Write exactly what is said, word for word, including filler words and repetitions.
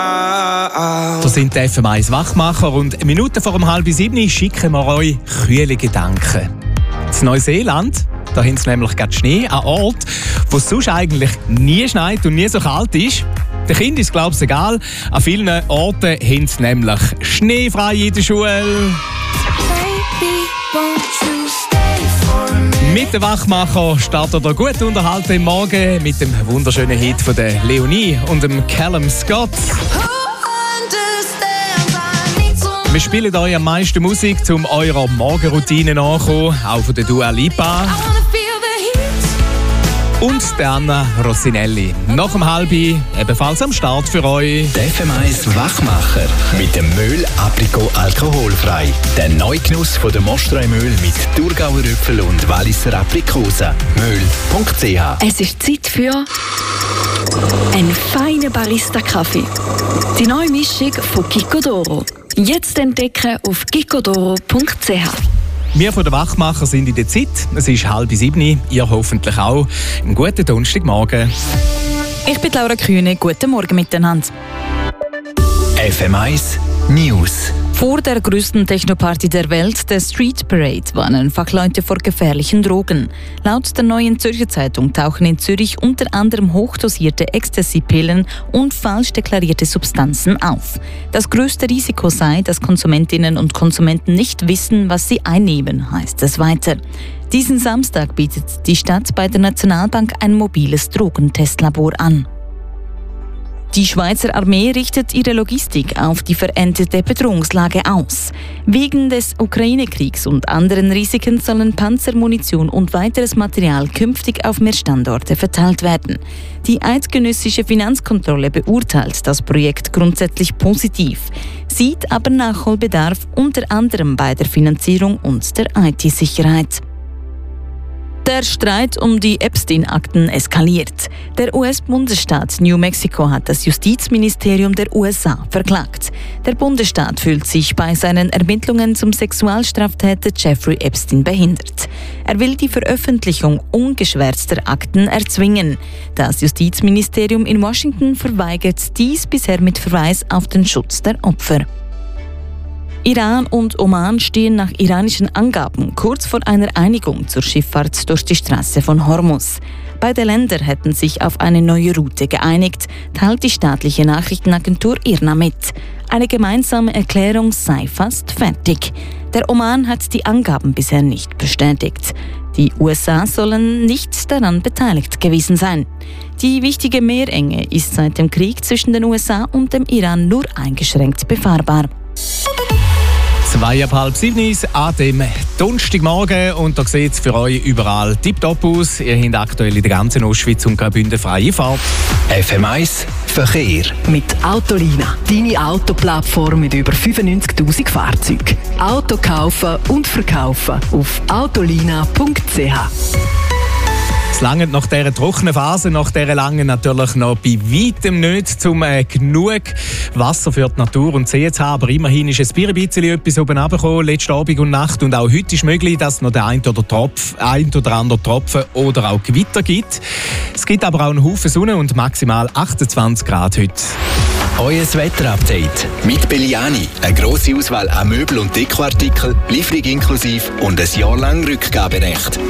Das sind die F M eins Wachmacher und Minuten vor um halb sieben schicken wir euch kühle Gedanken. In Neuseeland, da haben sie nämlich gerade Schnee, an Ort, wo es sonst eigentlich nie schneit und nie so kalt ist. Den Kindern ist glaube ich egal. An vielen Orten haben sie nämlich schneefrei in der Schule. Mit dem Wachmacher startet er gut unterhalten im Morgen mit dem wunderschönen Hit von der Leonie und dem Callum Scott. Wir spielen euch am meisten Musik, um eurer Morgenroutine nachzukommen, auch von der Dua Lipa. Und der Anna Rossinelli. Nach dem Halbi ebenfalls am Start für euch. Der F M eins Wachmacher mit dem Mühl Aprikot alkoholfrei. Der Neugenuss von der Mostreumehl mit Thurgauer Äpfel und Walliser Aprikosen. Mühl punkt c h. Es ist Zeit für einen feinen Barista-Kaffee. Die neue Mischung von Gicodoro. Jetzt entdecken auf gicodoro punkt c h. Wir von der Wachmacher sind in der Zeit. Es ist halb sieben, ihr hoffentlich auch. Einen guten Donnerstagmorgen. Ich bin Laura Kühne. Guten Morgen miteinander. F M eins News. Vor der größten Technoparty der Welt, der Street Parade, warnen Fachleute vor gefährlichen Drogen. Laut der Neuen Zürcher Zeitung tauchen in Zürich unter anderem hochdosierte Ecstasy-Pillen und falsch deklarierte Substanzen auf. Das größte Risiko sei, dass Konsumentinnen und Konsumenten nicht wissen, was sie einnehmen, heißt es weiter. Diesen Samstag bietet die Stadt bei der Nationalbank ein mobiles Drogentestlabor an. Die Schweizer Armee richtet ihre Logistik auf die veränderte Bedrohungslage aus. Wegen des Ukraine-Kriegs und anderen Risiken sollen Panzer, Munition und weiteres Material künftig auf mehr Standorte verteilt werden. Die eidgenössische Finanzkontrolle beurteilt das Projekt grundsätzlich positiv, sieht aber Nachholbedarf unter anderem bei der Finanzierung und der I T-Sicherheit. Der Streit um die Epstein-Akten eskaliert. Der U S-Bundesstaat New Mexico hat das Justizministerium der U S A verklagt. Der Bundesstaat fühlt sich bei seinen Ermittlungen zum Sexualstraftäter Jeffrey Epstein behindert. Er will die Veröffentlichung ungeschwärzter Akten erzwingen. Das Justizministerium in Washington verweigert dies bisher mit Verweis auf den Schutz der Opfer. Iran und Oman stehen nach iranischen Angaben kurz vor einer Einigung zur Schifffahrt durch die Straße von Hormuz. Beide Länder hätten sich auf eine neue Route geeinigt, teilt die staatliche Nachrichtenagentur I R N A mit. Eine gemeinsame Erklärung sei fast fertig. Der Oman hat die Angaben bisher nicht bestätigt. Die U S A sollen nicht daran beteiligt gewesen sein. Die wichtige Meerenge ist seit dem Krieg zwischen den U S A und dem Iran nur eingeschränkt befahrbar. Zwei ab halb sieben ist an dem Donnerstagmorgen und da sieht es für euch überall tipptopp aus. Ihr habt aktuell in der ganzen Ostschweiz und Graubünden freie Fahrt. F M eins Verkehr. Mit Autolina, deine Autoplattform mit über fünfundneunzigtausend Fahrzeugen. Auto kaufen und verkaufen auf autolina punkt c h. Es langt nach dieser trockenen Phase, nach dieser langen natürlich noch bei weitem nicht, um äh, genug Wasser für die Natur und See zu haben. Aber immerhin ist ein bisschen etwas oben runtergekommen, letzte Abend und Nacht. Und auch heute ist möglich, dass es noch den ein oder, Tropf, ein oder andere Tropfen oder auch Gewitter gibt. Es gibt aber auch einen Haufen Sonne und maximal achtundzwanzig Grad heute. Euer Wetterupdate mit Belliani. Eine grosse Auswahl an Möbel- und Dekoartikeln, Lieferung inklusive und ein Jahr lang Rückgaberecht.